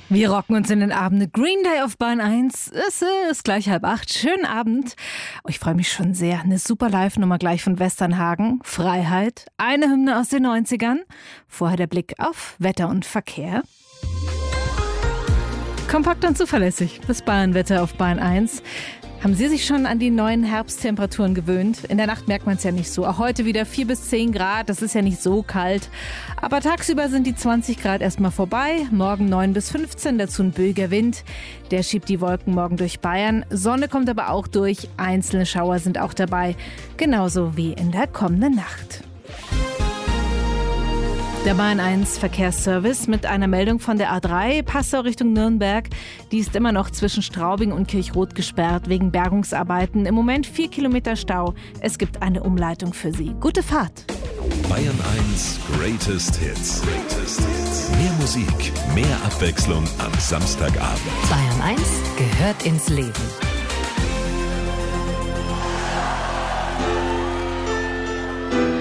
Wir rocken uns in den Abend. Green Day auf Bahn 1. Es ist gleich 7:30. Schönen Abend. Oh, ich freue mich schon sehr. Eine super Live-Nummer gleich von Westernhagen. Freiheit. Eine Hymne aus den 90ern. Vorher der Blick auf Wetter und Verkehr. Kompakt und zuverlässig. Das Bayernwetter auf Bahn 1. Haben Sie sich schon an die neuen Herbsttemperaturen gewöhnt? In der Nacht merkt man es ja nicht so. Auch heute wieder 4 bis 10 Grad, das ist ja nicht so kalt. Aber tagsüber sind die 20 Grad erstmal vorbei. Morgen 9 bis 15, dazu ein böiger Wind. Der schiebt die Wolken morgen durch Bayern. Sonne kommt aber auch durch. Einzelne Schauer sind auch dabei. Genauso wie in der kommenden Nacht. Der Bahn 1 Verkehrsservice mit einer Meldung von der A3 Passau Richtung Nürnberg. Die ist immer noch zwischen Straubing und Kirchrot gesperrt wegen Bergungsarbeiten. Im Moment 4 Kilometer Stau. Es gibt eine Umleitung für Sie. Gute Fahrt. Bayern 1 Greatest Hits. Mehr Musik, mehr Abwechslung am Samstagabend. Bayern 1 gehört ins Leben.